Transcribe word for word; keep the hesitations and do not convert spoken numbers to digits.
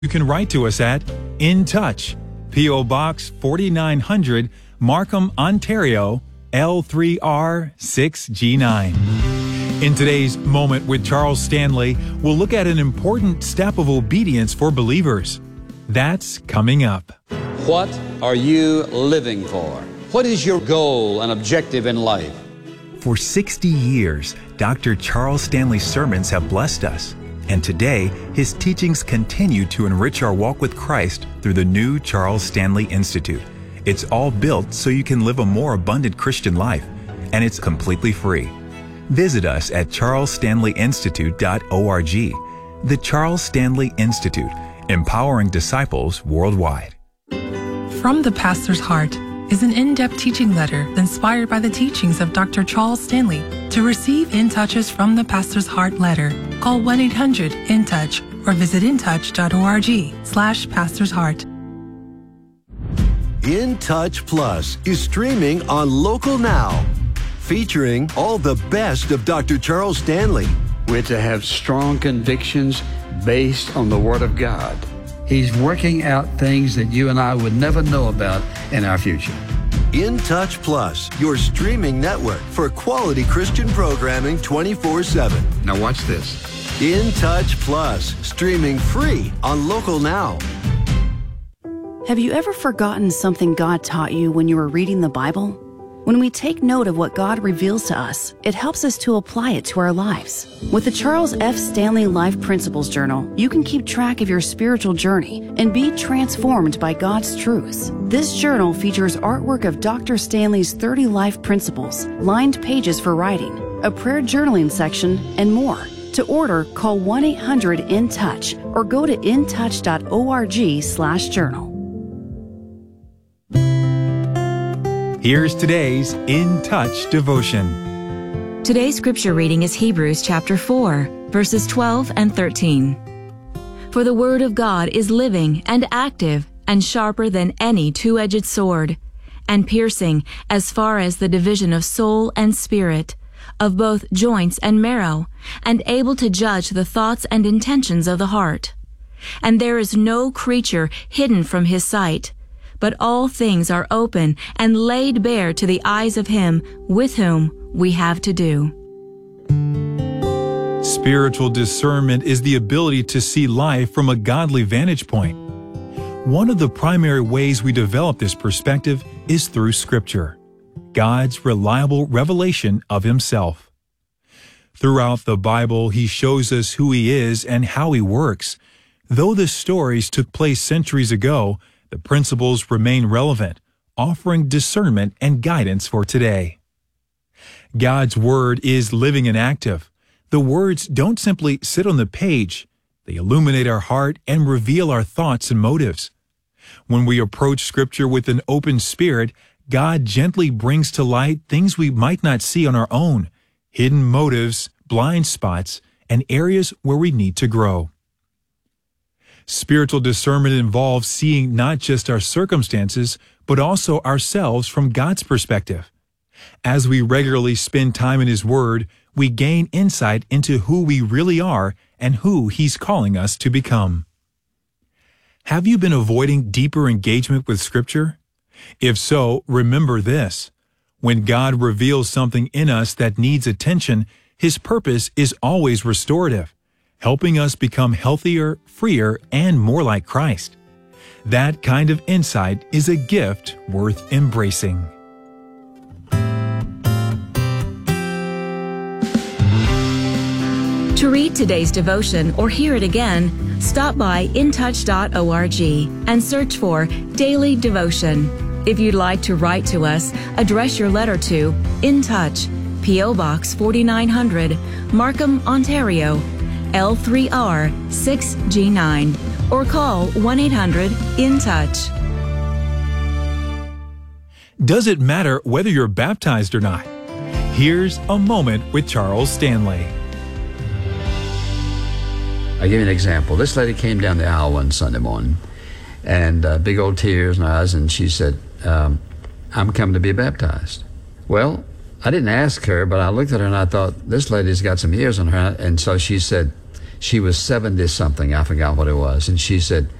You can write to us at In Touch, P O. Box forty-nine hundred, Markham, Ontario, L three R six G nine. In today's Moment with Charles Stanley, we'll look at an important step of obedience for believers. That's coming up. What are you living for? What is your goal and objective in life? For sixty years, Doctor Charles Stanley's sermons have blessed us. And today, his teachings continue to enrich our walk with Christ through the new Charles Stanley Institute. It's all built so you can live a more abundant Christian life, and it's completely free. Visit us at charles stanley institute dot org. The Charles Stanley Institute, empowering disciples worldwide. From the Pastor's Heart is an in-depth teaching letter inspired by the teachings of Doctor Charles Stanley. To receive In Touches from the Pastor's Heart letter, call one eight hundred in touch or visit intouch dot org slash Pastor's Heart. In Touch Plus is streaming on Local Now, featuring all the best of Doctor Charles Stanley. We're to have strong convictions based on the Word of God. He's working out things that you and I would never know about in our future. In Touch Plus, your streaming network for quality Christian programming twenty-four seven. Now watch this. In Touch Plus, streaming free on Local Now. Have you ever forgotten something God taught you when you were reading the Bible? When we take note of what God reveals to us, it helps us to apply it to our lives. With the Charles F. Stanley Life Principles Journal, you can keep track of your spiritual journey and be transformed by God's truths. This journal features artwork of Doctor Stanley's thirty life principles, lined pages for writing, a prayer journaling section, and more. To order, call one eight hundred in touch or go to intouch dot org slash journal. Here's today's In Touch devotion. Today's scripture reading is Hebrews chapter four, verses twelve and thirteen. For the word of God is living and active and sharper than any two-edged sword, and piercing as far as the division of soul and spirit, of both joints and marrow, and able to judge the thoughts and intentions of the heart. And there is no creature hidden from his sight, but all things are open and laid bare to the eyes of him with whom we have to do. Spiritual discernment is the ability to see life from a godly vantage point. One of the primary ways we develop this perspective is through Scripture, God's reliable revelation of Himself. Throughout the Bible, He shows us who He is and how He works. Though the stories took place centuries ago, the principles remain relevant, offering discernment and guidance for today. God's Word is living and active. The words don't simply sit on the page. They illuminate our heart and reveal our thoughts and motives. When we approach Scripture with an open spirit, God gently brings to light things we might not see on our own, hidden motives, blind spots, and areas where we need to grow. Spiritual discernment involves seeing not just our circumstances, but also ourselves from God's perspective. As we regularly spend time in His Word, we gain insight into who we really are and who He's calling us to become. Have you been avoiding deeper engagement with Scripture? If so, remember this. When God reveals something in us that needs attention, His purpose is always restorative, helping us become healthier, freer, and more like Christ. That kind of insight is a gift worth embracing. To read today's devotion or hear it again, stop by intouch dot org and search for Daily Devotion. If you'd like to write to us, address your letter to In Touch, P O. Box forty-nine hundred, Markham, Ontario, L three R six G nine, or call one eight hundred in touch. Does it matter whether you're baptized or not? Here's a moment with Charles Stanley. I'll give you an example. This lady came down the aisle one Sunday morning, and uh, big old tears in her eyes, and she said, um, I'm coming to be baptized. Well, I didn't ask her, but I looked at her and I thought, this lady's got some years on her, and so she said, She was seventy something, I forgot what it was. And she said,